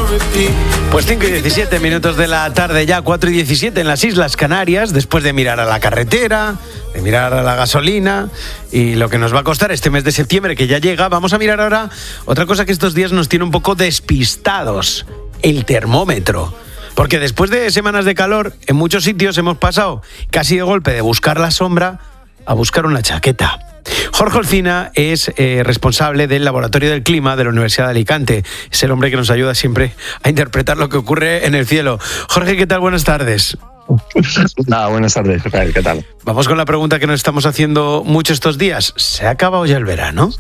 Pues 5:17 de la tarde ya, 4:17 en las Islas Canarias, después de mirar a la carretera, de mirar a la gasolina y lo que nos va a costar este mes de septiembre que ya llega, vamos a mirar ahora otra cosa que estos días nos tiene un poco despistados, el termómetro. Porque después de semanas de calor, en muchos sitios hemos pasado casi de golpe de buscar la sombra a buscar una chaqueta. Jorge Olcina es responsable del Laboratorio del Clima de la Universidad de Alicante. Es el hombre que nos ayuda siempre a interpretar lo que ocurre en el cielo. Jorge, ¿qué tal? Buenas tardes. Buenas tardes, ¿qué tal? Vamos con la pregunta que nos estamos haciendo mucho estos días. ¿Se ha acabado ya el verano?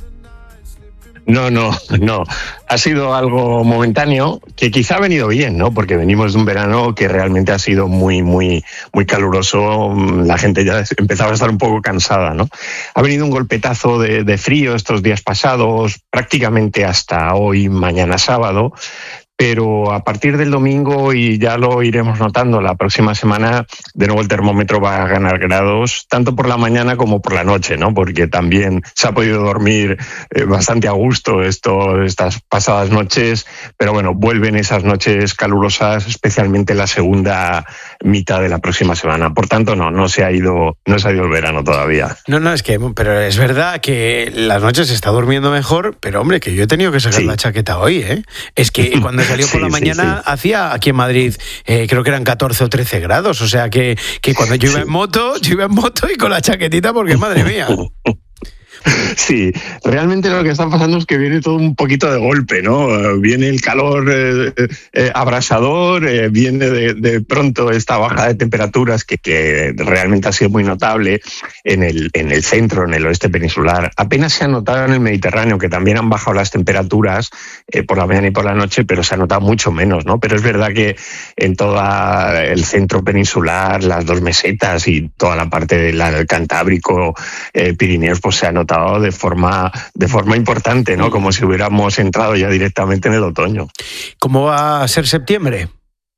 No. Ha sido algo momentáneo que quizá ha venido bien, ¿no? Porque venimos de un verano que realmente ha sido muy caluroso. La gente ya empezaba a estar un poco cansada, ¿no? Ha venido un golpetazo de frío estos días pasados, prácticamente hasta hoy, mañana sábado. Pero a partir del domingo, y ya lo iremos notando la próxima semana, de nuevo el termómetro va a ganar grados, tanto por la mañana como por la noche, ¿no? Porque también se ha podido dormir bastante a gusto estas pasadas noches, pero bueno, vuelven esas noches calurosas, especialmente la segunda mitad de la próxima semana. Por tanto, no se ha ido el verano todavía. Pero es verdad que las noches se está durmiendo mejor, pero hombre, que yo he tenido que sacar la chaqueta hoy, ¿eh? Es que cuando salió por la mañana hacía aquí en Madrid, creo que eran 14 o 13 grados, o sea que cuando yo iba en moto y con la chaquetita porque madre mía. Sí, realmente lo que está pasando es que viene todo un poquito de golpe, ¿no? Viene el calor abrasador, viene de pronto esta baja de temperaturas que realmente ha sido muy notable en el centro, en el oeste peninsular. Apenas se ha notado en el Mediterráneo, que también han bajado las temperaturas por la mañana y por la noche, pero se ha notado mucho menos, ¿no? Pero es verdad que en todo el centro peninsular, las dos mesetas y toda la parte del Cantábrico, Pirineos, pues se ha notado de forma importante, ¿no? Como si hubiéramos entrado ya directamente en el otoño. ¿Cómo va a ser septiembre?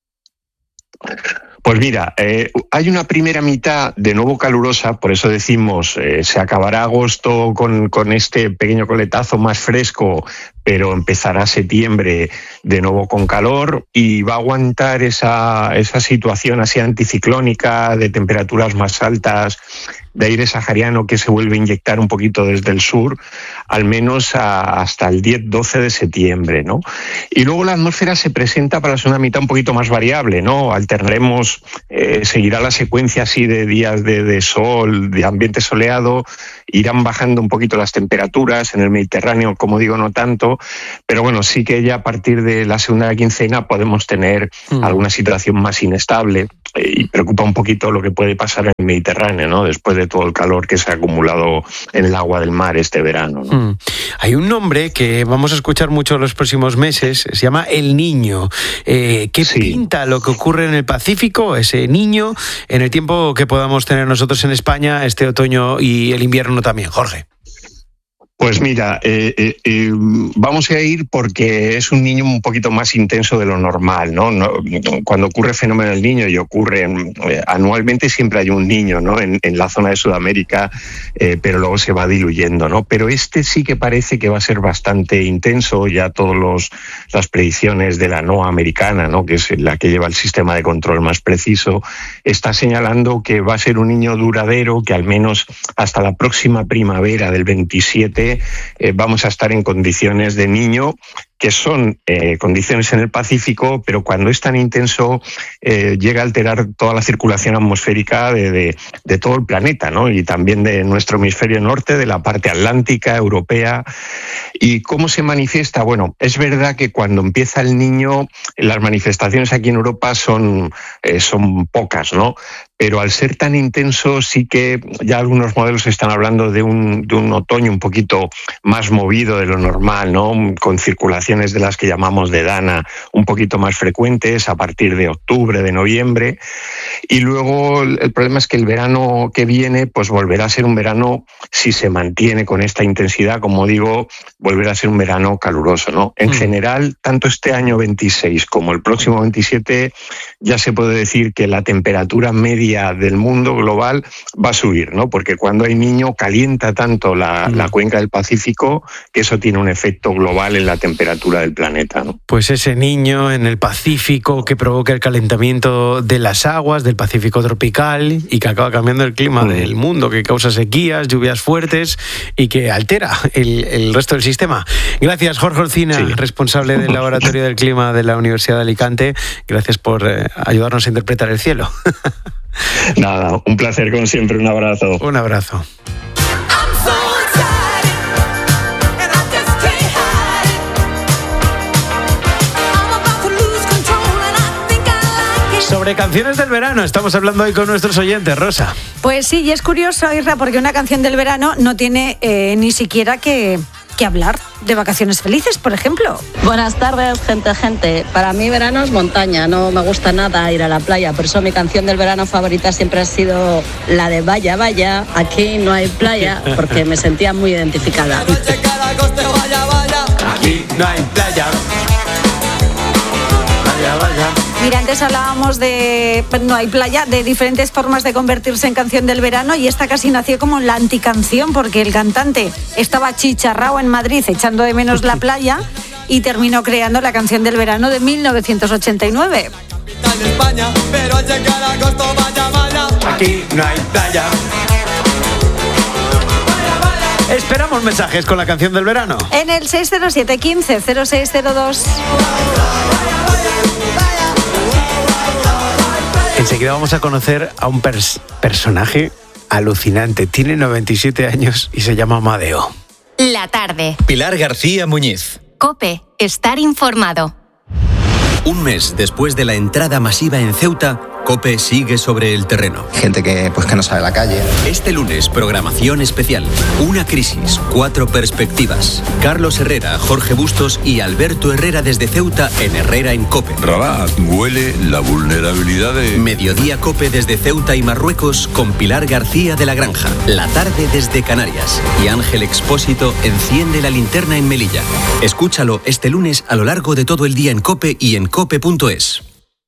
Pues mira, hay una primera mitad de nuevo calurosa, por eso decimos, se acabará agosto con este pequeño coletazo más fresco, pero empezará septiembre de nuevo con calor y va a aguantar esa situación así anticiclónica de temperaturas más altas, de aire sahariano que se vuelve a inyectar un poquito desde el sur, al menos hasta el 10-12 de septiembre, ¿no? Y luego la atmósfera se presenta para la segunda mitad un poquito más variable, ¿no? Alternaremos, seguirá la secuencia así de días de sol, de ambiente soleado, irán bajando un poquito las temperaturas en el Mediterráneo, como digo, no tanto, pero bueno, sí que ya a partir de la segunda quincena podemos tener alguna situación más inestable y preocupa un poquito lo que puede pasar en el Mediterráneo, ¿no? Después de todo el calor que se ha acumulado en el agua del mar este verano, ¿no? Hay un nombre que vamos a escuchar mucho en los próximos meses, se llama El Niño. ¿Qué pinta lo que ocurre en el Pacífico, ese niño, en el tiempo que podamos tener nosotros en España este otoño y el invierno también, Jorge? Pues mira, vamos a ir porque es un niño un poquito más intenso de lo normal, ¿no? Cuando ocurre el fenómeno del niño, y ocurre anualmente, siempre hay un niño, ¿no? En la zona de Sudamérica, pero luego se va diluyendo, ¿no? Pero este sí que parece que va a ser bastante intenso. Ya todas las predicciones de la NOAA americana, ¿no? Que es la que lleva el sistema de control más preciso, está señalando que va a ser un niño duradero, que al menos hasta la próxima primavera del 27 vamos a estar en condiciones de niño, que son condiciones en el Pacífico, pero cuando es tan intenso llega a alterar toda la circulación atmosférica de todo el planeta, ¿no? Y también de nuestro hemisferio norte, de la parte atlántica, europea. ¿Y cómo se manifiesta? Bueno, es verdad que cuando empieza el niño, las manifestaciones aquí en Europa son pocas, ¿no? Pero al ser tan intenso sí que ya algunos modelos están hablando de un otoño un poquito más movido de lo normal, ¿no? Con circulaciones de las que llamamos de dana un poquito más frecuentes a partir de octubre, de noviembre. Y luego el problema es que el verano que viene pues volverá a ser un verano, si se mantiene con esta intensidad, como digo, volverá a ser un verano caluroso, ¿no? En general, tanto este año 26 como el próximo 27 ya se puede decir que la temperatura media del mundo global va a subir, ¿no? Porque cuando hay niño calienta tanto la cuenca del Pacífico que eso tiene un efecto global en la temperatura del planeta, ¿no? Pues ese niño en el Pacífico que provoca el calentamiento de las aguas del Pacífico tropical y que acaba cambiando el clima del mundo, que causa sequías, lluvias fuertes y que altera el resto del sistema. Gracias, Jorge Olcina, responsable del Laboratorio del Clima de la Universidad de Alicante. Gracias por ayudarnos a interpretar el cielo. Nada, un placer como siempre, un abrazo. Un abrazo. Sobre canciones del verano estamos hablando hoy con nuestros oyentes, Rosa. Pues sí, y es curioso, Isra, porque una canción del verano no tiene ni siquiera que hablar de vacaciones felices, por ejemplo. Buenas tardes, gente. Para mí verano es montaña, no me gusta nada ir a la playa, por eso mi canción del verano favorita siempre ha sido la de Vaya, Vaya, aquí no hay playa, porque me sentía muy identificada. Aquí no hay playa. Vaya, vaya. Mira, antes hablábamos de no hay playa, de diferentes formas de convertirse en canción del verano, y esta casi nació como la anticanción, porque el cantante estaba chicharrao en Madrid echando de menos la playa y terminó creando la canción del verano de 1989. Aquí no hay playa. Esperamos mensajes con la canción del verano. En el 607 15 0602. Enseguida vamos a conocer a un personaje alucinante. Tiene 97 años y se llama Amadeo. La tarde. Pilar García Muñiz. COPE. Estar informado. Un mes después de la entrada masiva en Ceuta, COPE sigue sobre el terreno. Gente que no sale a la calle. Este lunes, programación especial. Una crisis, 4 perspectivas. Carlos Herrera, Jorge Bustos y Alberto Herrera desde Ceuta en Herrera en COPE. Rabat, huele la vulnerabilidad de... Mediodía COPE desde Ceuta y Marruecos con Pilar García de la Granja. La tarde desde Canarias. Y Ángel Expósito enciende la linterna en Melilla. Escúchalo este lunes a lo largo de todo el día en COPE y en cope.es.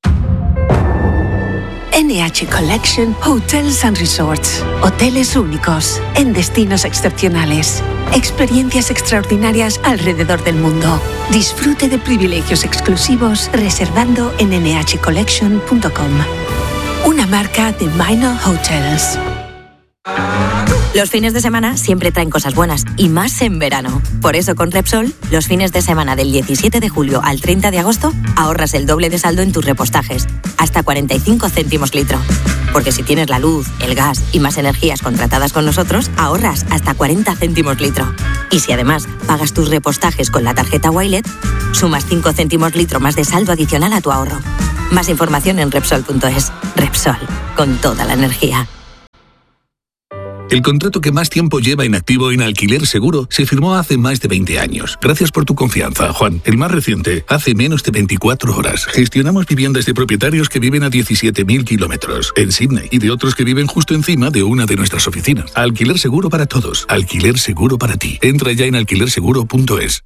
NH Collection Hotels and Resorts. Hoteles únicos, en destinos excepcionales. Experiencias extraordinarias alrededor del mundo. Disfrute de privilegios exclusivos reservando en nhcollection.com. Una marca de Minor Hotels. Los fines de semana siempre traen cosas buenas, y más en verano. Por eso con Repsol, los fines de semana del 17 de julio al 30 de agosto, ahorras el doble de saldo en tus repostajes, hasta 45 céntimos litro. Porque si tienes la luz, el gas y más energías contratadas con nosotros, ahorras hasta 40 céntimos litro. Y si además pagas tus repostajes con la tarjeta Wilet, sumas 5 céntimos litro más de saldo adicional a tu ahorro. Más información en Repsol.es. Repsol, con toda la energía. El contrato que más tiempo lleva inactivo en Alquiler Seguro se firmó hace más de 20 años. Gracias por tu confianza, Juan. El más reciente, hace menos de 24 horas. Gestionamos viviendas de propietarios que viven a 17.000 kilómetros en Sydney y de otros que viven justo encima de una de nuestras oficinas. Alquiler Seguro para todos. Alquiler Seguro para ti. Entra ya en alquilerseguro.es.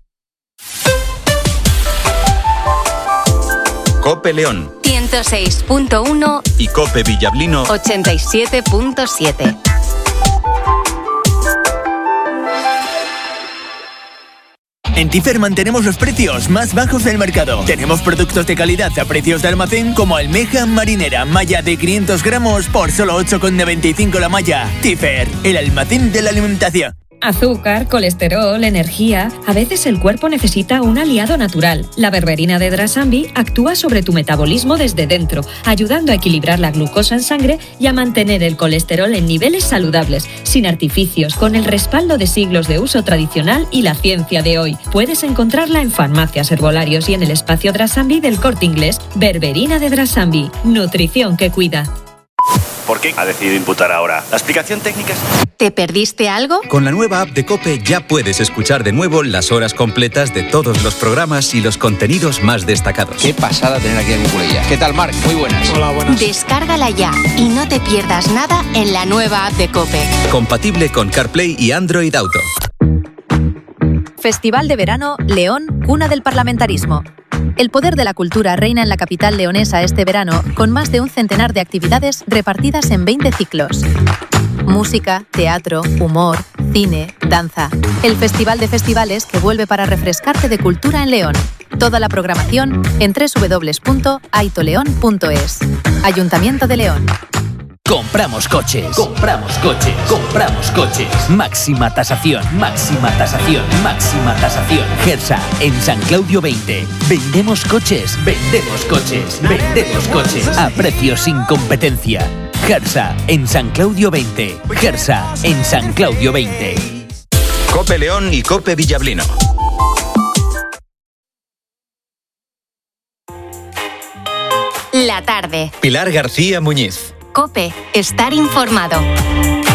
COPE León 106.1 y COPE Villablino 87.7. En Tifer mantenemos los precios más bajos del mercado. Tenemos productos de calidad a precios de almacén como almeja marinera, malla de 500 gramos por solo 8,95 la malla. Tifer, el almacén de la alimentación. Azúcar, colesterol, energía... A veces el cuerpo necesita un aliado natural. La berberina de Drasambi actúa sobre tu metabolismo desde dentro, ayudando a equilibrar la glucosa en sangre y a mantener el colesterol en niveles saludables, sin artificios, con el respaldo de siglos de uso tradicional y la ciencia de hoy. Puedes encontrarla en farmacias, herbolarios y en el espacio Drasambi del Corte Inglés. Berberina de Drasambi, nutrición que cuida. por qué ha decidido imputar ahora. ¿La explicación técnica es...? ¿Te perdiste algo? Con la nueva app de COPE ya puedes escuchar de nuevo las horas completas de todos los programas y los contenidos más destacados. Qué pasada tener aquí a Cucurella. ¿Qué tal, Marc? Muy buenas. Hola, buenas. Descárgala ya y no te pierdas nada en la nueva app de COPE. Compatible con CarPlay y Android Auto. Festival de Verano León, cuna del parlamentarismo. El poder de la cultura reina en la capital leonesa este verano, con más de un centenar de actividades repartidas en 20 ciclos. Música, teatro, humor, cine, danza. El Festival de Festivales que vuelve para refrescarte de cultura en León. Toda la programación en www.aitoleon.es. Ayuntamiento de León. Compramos coches. Compramos coches. Compramos coches. Máxima tasación. Máxima tasación. Máxima tasación. Gersa, en San Claudio 20. Vendemos coches. Vendemos coches. Vendemos coches. A precios sin competencia. Gersa, en San Claudio 20. Gersa, en San Claudio 20. COPE León y COPE Villablino. La tarde. Pilar García Muñiz. COPE, estar informado.